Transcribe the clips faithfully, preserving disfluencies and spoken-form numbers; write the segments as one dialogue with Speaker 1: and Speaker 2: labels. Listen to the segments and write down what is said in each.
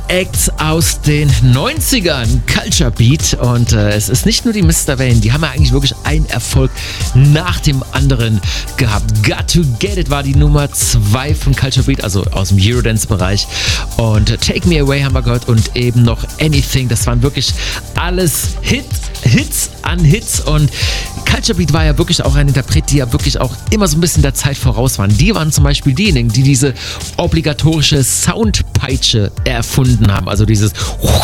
Speaker 1: Acts aus den neunzigern, Culture Beat. Und äh, es ist nicht nur die Mister Vain, die haben ja eigentlich wirklich einen Erfolg nach dem anderen gehabt. Got to Get It war die Nummer zwei von Culture Beat, also aus dem Eurodance-Bereich. Und äh, Take Me Away haben wir gehört und eben noch Anything. Das waren wirklich alles Hits, Hits an Hits. Und Culture Beat war ja wirklich auch ein Interpret, die ja wirklich auch immer so ein bisschen der Zeit voraus waren. Die waren zum Beispiel diejenigen, die diese obligatorische Soundpeitsche erfunden haben. Also dieses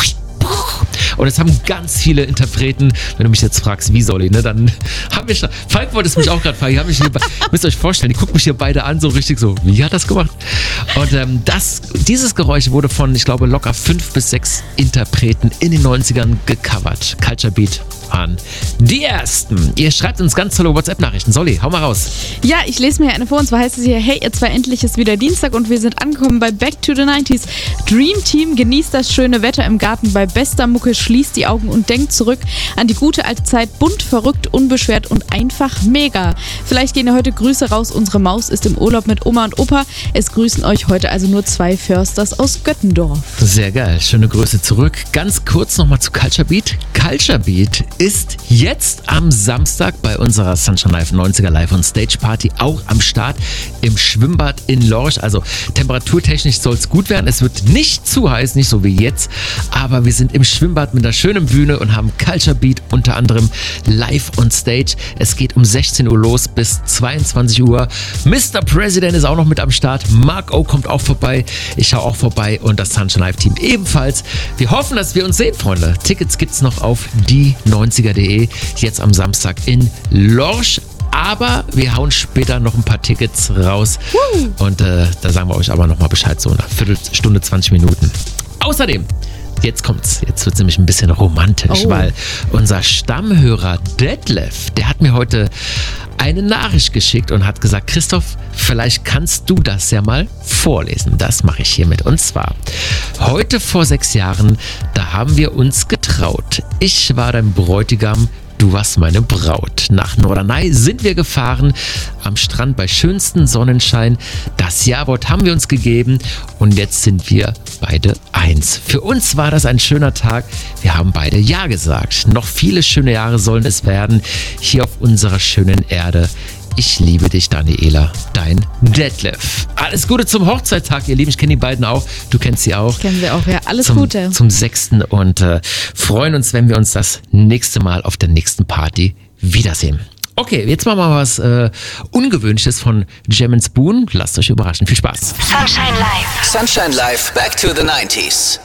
Speaker 1: und es haben ganz viele Interpreten, wenn du mich jetzt fragst, wie soll ich, ne, dann haben wir schon, Falk wollte es mich auch gerade fragen, ich habe mich hier, müsst ihr euch vorstellen, die gucken mich hier beide an, so richtig so, wie hat das gemacht? Und ähm, das, dieses Geräusch wurde von, ich glaube, locker fünf bis sechs Interpreten in den neunzigern gecovert. Culture Beat an die ersten. Ihr schreibt uns ganz tolle WhatsApp-Nachrichten. Solli, hau mal raus.
Speaker 2: Ja, ich lese mir eine vor und zwar heißt es hier, hey, ihr zwei, endlich ist wieder Dienstag und wir sind angekommen bei Back to the nineties. Dream Team, genießt das schöne Wetter im Garten bei bester Mucke, schließt die Augen und denkt zurück an die gute alte Zeit, bunt, verrückt, unbeschwert und einfach mega. Vielleicht gehen ja heute Grüße raus, unsere Maus ist im Urlaub mit Oma und Opa. Es grüßen euch heute also nur zwei Försters aus Göttendorf.
Speaker 1: Sehr geil, schöne Grüße zurück. Ganz kurz nochmal zu Culture Beat. Culture Beat ist jetzt am Samstag bei unserer Sunshine Live neunziger Live on Stage Party auch am Start im Schwimmbad in Lorsch. Also temperaturtechnisch soll es gut werden. Es wird nicht zu heiß, nicht so wie jetzt, aber wir sind im Schwimmbad mit einer schönen Bühne und haben Culture Beat unter anderem live on Stage. Es geht um sechzehn Uhr los bis zweiundzwanzig Uhr. Mister President ist auch noch mit am Start. Mark O kommt auch vorbei. Ich schaue auch vorbei und das Sunshine Live Team ebenfalls. Wir hoffen, dass wir uns sehen, Freunde. Tickets gibt's noch auf die neunziger punkt de jetzt am Samstag in Lorsch. Aber wir hauen später noch ein paar Tickets raus. Uh. Und äh, da sagen wir euch aber nochmal Bescheid, so eine Viertelstunde, zwanzig Minuten. Außerdem, jetzt kommt's, jetzt wird's nämlich ein bisschen romantisch, oh. weil unser Stammhörer Detlef, der hat mir heute eine Nachricht geschickt und hat gesagt, Christoph, vielleicht kannst du das ja mal vorlesen. Das mache ich hiermit. Und zwar, heute vor sechs Jahren, da haben wir uns getraut. Ich war dein Bräutigam, du warst meine Braut. Nach Norderney sind wir gefahren, am Strand bei schönstem Sonnenschein. Das Ja-Wort haben wir uns gegeben und jetzt sind wir beide eins. Für uns war das ein schöner Tag. Wir haben beide Ja gesagt. Noch viele schöne Jahre sollen es werden, hier auf unserer schönen Erde. Ich liebe dich, Daniela, dein Detlef. Alles Gute zum Hochzeittag, ihr Lieben. Ich kenne die beiden auch. Du kennst sie auch.
Speaker 2: Kennen wir auch, ja. Alles
Speaker 1: zum,
Speaker 2: Gute.
Speaker 1: Zum sechsten und äh, freuen uns, wenn wir uns das nächste Mal auf der nächsten Party wiedersehen. Okay, jetzt machen wir mal was äh, Ungewöhnliches von Jam Spoon. Lasst euch überraschen. Viel Spaß.
Speaker 3: Sunshine Live.
Speaker 4: Sunshine Live, back to the nineties.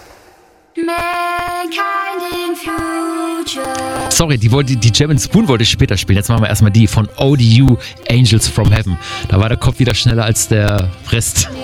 Speaker 3: Mankind in future.
Speaker 1: Sorry, die, wollte, die Jam Spoon wollte ich später spielen. Jetzt machen wir erstmal die von O D U, Angels from Heaven. Da war der Kopf wieder schneller als der Rest.